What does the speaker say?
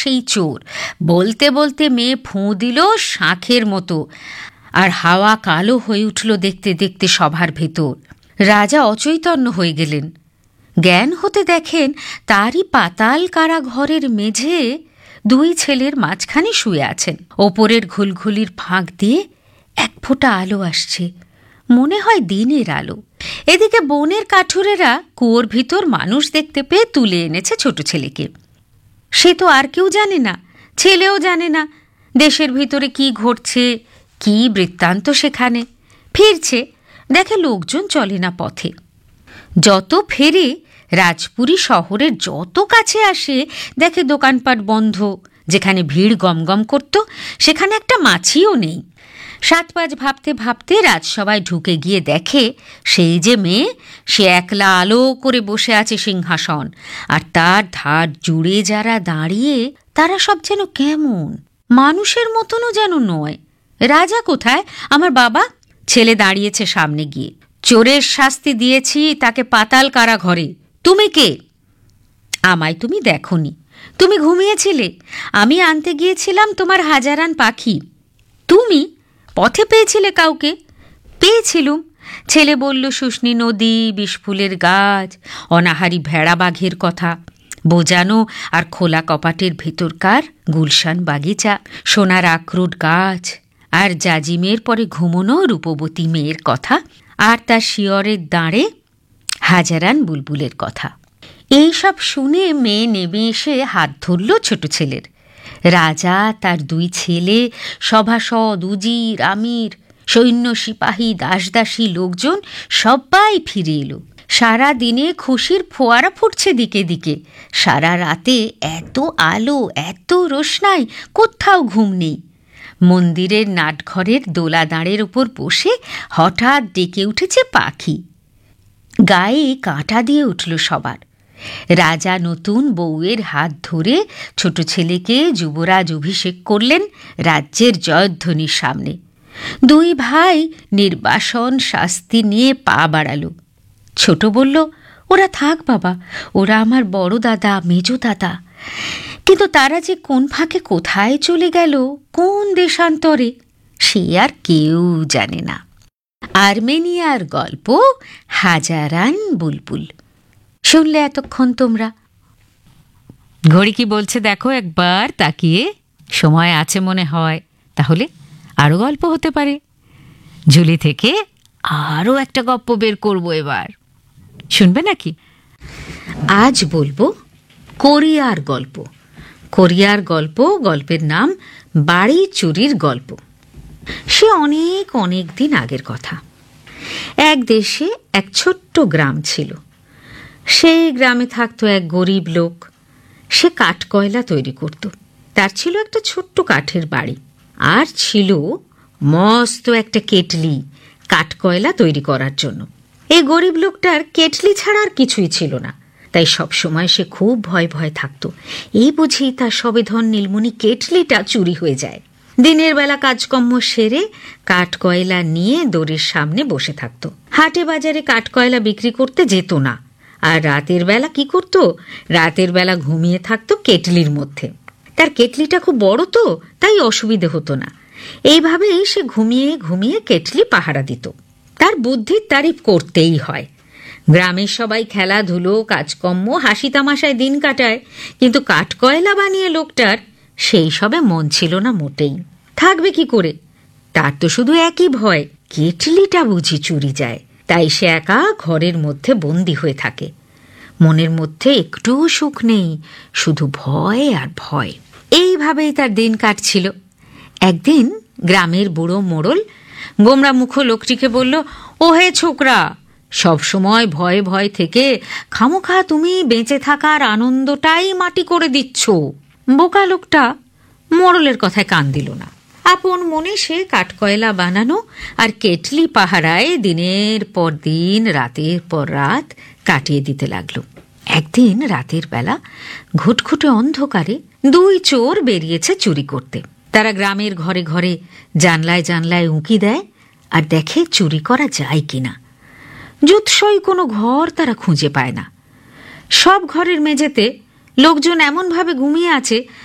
সেই চোর। বলতে বলতে মেয়ে ফুঁ দিল শাঁখের মতো, আর হাওয়া কালো হয়ে উঠল দেখতে দেখতে সভার ভেতর। রাজা অচৈতন্য হয়ে গেলেন। জ্ঞান হতে দেখেন তারই পাতাল কারাঘরের মেঝে দুই ছেলের মাঝখানে শুয়ে আছেন। ওপরের ঘুলঘুলির ফাঁক দিয়ে এক ফোঁটা আলো আসছে, মনে হয় দিনের আলো। এদিকে বনের কাঠুরেরা কুয়োর ভিতর মানুষ দেখতে পেয়ে তুলে এনেছে ছোট ছেলেকে। সে তো আর কেউ জানে না, ছেলেও জানে না দেশের ভিতরে কি ঘটছে, কি বৃত্তান্ত। সেখানে ফিরছে, দেখে লোকজন চলে না পথে। যত ফেরে রাজপুরী শহরের যত কাছে আসে দেখে দোকানপাট বন্ধ। যেখানে ভিড় গমগম করত সেখানে একটা মাছিও নেই। 7-5 ভাবতে ভাবতে রাজসভায় ঢুকে গিয়ে দেখে সেই যে মেয়ে, সে একলা আলো করে বসে আছে সিংহাসন, আর তার ধার জুড়ে যারা দাঁড়িয়ে তারা সব যেন কেমন মানুষের মতনও যেন নয়। রাজা কোথায়? আমার বাবা। ছেলে দাঁড়িয়েছে সামনে গিয়ে। চোরের শাস্তি দিয়েছি তাকে পাতাল কারাঘরে। তুমি কে? আমায় তুমি দেখনি, তুমি ঘুমিয়েছিলে। আমি আনতে গিয়েছিলাম তোমার হাজারান পাখি। তুমি পথে পেয়েছিলে কাউকে? পেয়েছিলুম। ছেলে বলল শুষ্নি নদী, বিষফুলের গাছ, অনাহারী ভেড়া বাঘের কথা, বোজানো আর খোলা কপাটের ভেতরকার গুলশান বাগিচা, সোনার আখরোট গাছ, আর জাজিমের পরে ঘুমোনো রূপবতী মেয়ের কথা, আর তার শিয়রের দাঁড়ে হাজারান বুলবুলের কথা। এই সব শুনে মেয়ে নেমে এসে হাত ধরল ছোট ছেলের। রাজা, তার 2 ছেলে, সভাসদ, উজির, আমির, সৈন্য, সিপাহী, দাসদাসী, লোকজন সবাই ফিরে এলো। সারা দিনে খুশির ফোয়ারা ফুটছে দিকে দিকে। সারা রাতে এত আলো, এত রোশনাই, কোথাও ঘুম নেই। মন্দিরের নাটঘরের দোলা দাঁড়ের উপর বসে হঠাৎ ডেকে উঠেছে পাখি। গায়ে কাঁটা দিয়ে উঠল সবার। রাজা নতুন বউয়ের হাত ধরে ছোট ছেলেকে যুবরাজ অভিষেক করলেন রাজ্যের জয়ধ্বনির সামনে। 2 ভাই নির্বাসন শাস্তি নিয়ে পা বাড়ালো। ছোট বলল, ওরা থাক বাবা, ওরা আমার বড় দাদা, মেজ দাদা। কিন্তু তারা যে কোন ফাঁকে কোথায় চলে গেল, কোন দেশান্তরে, সে আর কেউ জানে না। আর্মেনিয়ার গল্প হাজারান বুলবুল। শুনলে এতক্ষণ তোমরা? ঘড়ি কি বলছে দেখো একবার তাকিয়ে। সময় আছে মনে হয়, তাহলে আরও গল্প হতে পারে। ঝুলি থেকে আরও একটা গল্প বের করবো এবার, শুনবে নাকি? আজ বলবো কোরিয়ার গল্প। কোরিয়ার গল্প, গল্পের নাম বাড়ি চুরির গল্প। সে অনেক অনেক দিন আগের কথা। এক দেশে এক ছোট্ট গ্রাম ছিল। সেই গ্রামে থাকতো এক গরিব লোক। সে কাঠকয়লা তৈরি করত। তার ছিল একটা ছোট্ট কাঠের বাড়ি, আর ছিল মস্ত একটা কেটলি কাঠকয়লা তৈরি করার জন্য। এই গরিব লোকটার কেটলি ছাড়া আর কিছুই ছিল না, তাই সব সময় সে খুব ভয় ভয় থাকত। এই বুঝি তার সবেধন নীলমণি কেটলিটা চুরি হয়ে যায়। দিনের বেলা কাজকর্ম সেরে কাঠকয়লা নিয়ে দড়ির সামনে বসে থাকত। হাটে বাজারে কাঠকয়লা বিক্রি করতে যেত না। আর রাতের বেলা কি করত? রাতের বেলা ঘুমিয়ে থাকতো কেটলির মধ্যে। তার কেটলিটা খুব বড় তো, তাই অসুবিধে হতো না। এইভাবেই সে ঘুমিয়ে ঘুমিয়ে কেটলি পাহারা দিত। তার বুদ্ধির তারিফ করতেই হয়। গ্রামের সবাই খেলাধুলো, কাজকর্ম, হাসি তামাশায় দিন কাটায়, কিন্তু কাঠকয়লা বানিয়ে লোকটার সেই সবে মন ছিল না মোটেই। থাকবে কি করে? তার তো শুধু একই ভয়, কেটলিটা বুঝি চুরি যায়। তাই সে একা ঘরের মধ্যে বন্দি হয়ে থাকে। মনের মধ্যে একটু সুখ নেই, শুধু ভয় আর ভয়। এইভাবেই তার দিন কাটছিল। একদিন গ্রামের বুড়ো মোড়ল গোমরা মুখ লোকটিকে বলল, ও হে ছোকরা, সবসময় ভয়ে ভয় থেকে খামোখা তুমি বেঁচে থাকার আনন্দটাই মাটি করে দিচ্ছ। বোকা লোকটা মোড়লের কথায় কান দিল না। আপন মনে সে কাঠকয়লা বানানো আর কেটলি পাহারায় দিনের পর দিন, রাতের পর রাত কাটিয়ে দিতে লাগলো। একদিন রাতের বেলা ঘুটঘুটে অন্ধকারে 2 চোর বেরিয়েছে চুরি করতে। তারা গ্রামের ঘরে ঘরে, জানলায় জানলায় উঁকি দেয় আর দেখে চুরি করা যায় কিনা। জুৎসই কোনো ঘর তারা খুঁজে পায় না। সব ঘরের মেঝেতে লোকজন এমনভাবে ঘুমিয়ে আছে